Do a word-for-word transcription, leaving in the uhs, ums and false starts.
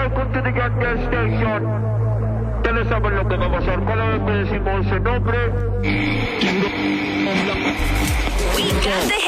welcome to the Gas Station. Ya no saben lo que va a pasar. Cada vez que decimos ese nombre... We got the